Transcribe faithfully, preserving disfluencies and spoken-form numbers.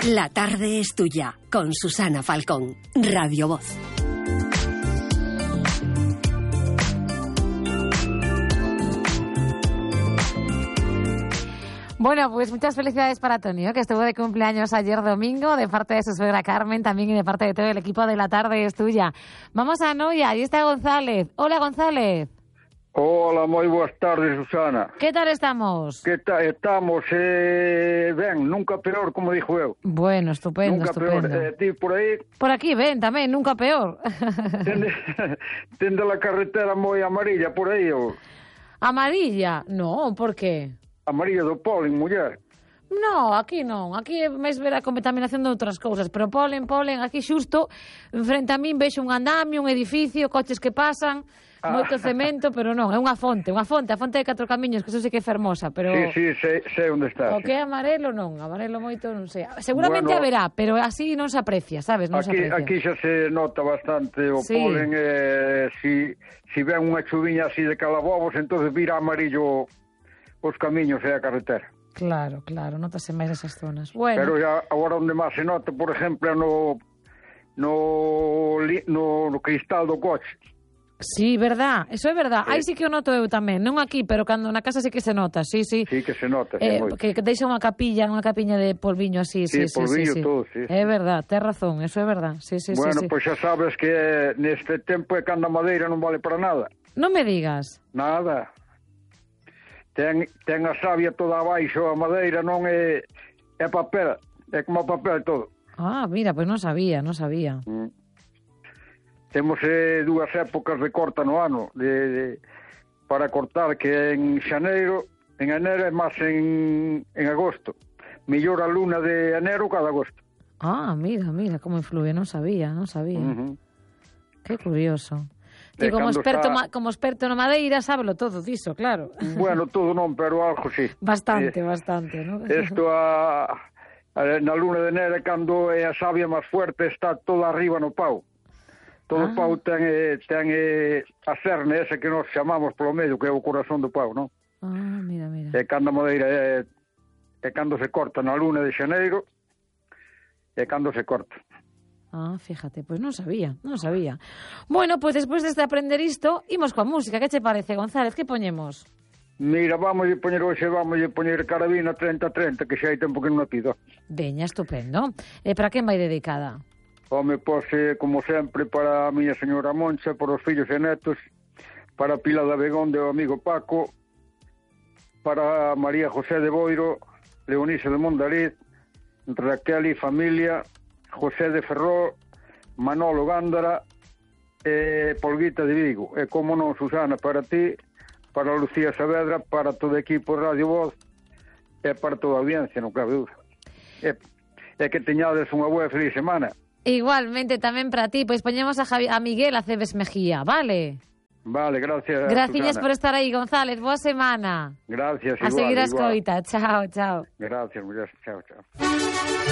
La tarde es tuya, con Susana Falcón, Radio Voz. Bueno, pues muchas felicidades para Antonio, que estuvo de cumpleaños ayer domingo, de parte de su suegra Carmen, también y de parte de todo el equipo de La Tarde es Tuya. Vamos a Noia, ahí está González. Hola, González. Hola, moi boas tardes, Susana. Que tal estamos? Que tal? Estamos, eh, ben, nunca peor, como dixo eu. Bueno, estupendo, nunca estupendo. Peor. Eh, ti por aí... Por aquí, ven, tamén, nunca peor. Tende, tende la carretera moi amarilla por aí, ou... Amarilla? No, por qué? Amarilla do polen, muller. No, aquí non. Aquí é máis ver a contaminación de outras cousas. Pero polen, polen, aquí xusto, frente a min vexo un andamio, un edificio, coches que pasan, ah. moito cemento, pero non, é unha fonte, unha fonte, a fonte de Catro Camiños, que eso sí que é fermosa, pero... Sí, sí, sei, sei onde está. O que é amarelo non, amarelo moito non sei. Seguramente bueno, haberá, pero así non se aprecia, sabes? Non aquí, se aprecia. Aquí xa se nota bastante o sí. polen, eh, si, si ven unha chuviña así de calabobos, entonces vira amarillo os camiños e a carretera. Claro, claro, notase máis esas zonas. Bueno. Pero ya agora onde máis se nota, por exemplo, no no no, no cristal do coche. Sí, verdad, eso é verdad. Sí. Aí sí que o noto eu tamén, non aquí, pero cando na casa sí que se nota, sí, sí. Sí que se nota, eh, sí, que, que deixa unha capilla, unha capiña de polviño así, sí, sí, sí, polvillo sí, sí. todo, sí. É verdad, tes razón, eso é verdad. Sí, sí, bueno, sí, pois sí. xa sabes que neste tempo é cando a madeira non vale para nada. Non me digas. Nada. Ten, ten a savia toda abaixo, a madeira non é, é papel, é como papel todo. Ah, mira, pois pues non sabía, non sabía. Mm. Temos eh, dúas épocas de corta no ano, de, de, para cortar, que en xaneiro, en enero e máis en, en agosto. Mellor a luna de enero cada agosto. Ah, mira, mira, como influye, non sabía, non sabía. Uh-huh. Que curioso. E como experto, está... como experto na madeira, sábelo todo diso, claro. Bueno, todo non, pero algo sí. Bastante, eh, bastante, ¿no? Isto a, a, na luna de neve, cando é a savia máis fuerte, está toda arriba no pau. Todo ah. o pau ten, ten a cerne ese que nos chamamos polo medio, que é o corazón do pau, non? Ah, mira, mira. E cando a madeira é, é cando se corta na luna de xaneiro, é cando se corta. Ah, fíjate, pois pues non sabía, non sabía. Bueno, pois pues despois deste aprender isto, imos coa música. Que che parece, González? Que poñemos? Mira, vamos a poñer hoxe, vamos a poñer Carabina treinta treinta, que xa hai tempo que non a pido. Veña, estupendo. E para quen vai dedicada? Home, pois, eh, como sempre, para a miña señora Moncha, para os fillos e netos, para Pilar de Abegón, do amigo Paco, para María José de Boiro, Leonisa de Mondariz, Raquel e familia, José de Ferró, Manolo Gándara e Polguita de Vigo. E como non, Susana, para ti, para Lucía Saavedra, para todo o equipo de Radio Voz e para toda a audiencia, non cabe dúda. E, e que teñades unha boa feliz semana. Igualmente tamén para ti, pois poñemos a, Javi, a Miguel Aceves Mejía, vale? Vale, gracias, Gracias Susana. por estar aí, González, boa semana. Gracias, a igual. A seguir a igual. escoita, chao, chao. Gracias, muller, chao, chao.